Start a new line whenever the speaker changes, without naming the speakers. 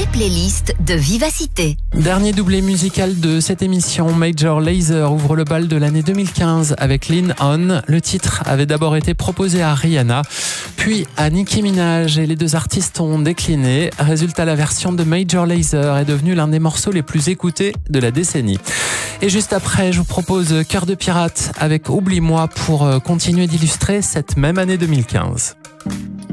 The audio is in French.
playlist de Vivacité.
Dernier doublé musical de cette émission, Major Lazer ouvre le bal de l'année 2015 avec Lean On. Le titre avait d'abord été proposé à Rihanna, puis à Nicki Minaj et les deux artistes ont décliné. Résultat, la version de Major Lazer est devenue l'un des morceaux les plus écoutés de la décennie. Et juste après, je vous propose Cœur de pirate avec Oublie-moi pour continuer d'illustrer cette même année 2015.